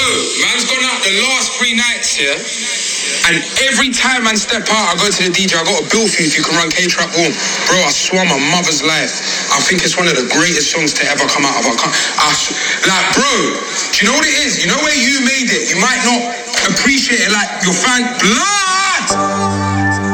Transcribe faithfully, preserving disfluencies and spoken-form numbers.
man's gone out the last three nights, yeah? And every time man step out, I go to the D J, I got a bill for you if you can run K-Trap Warm. Bro, I swear my mother's life. I think it's one of the greatest songs to ever come out of our country. Like, bro, do you know what it is? You know where you made it? You might not appreciate it like your fan. Blood!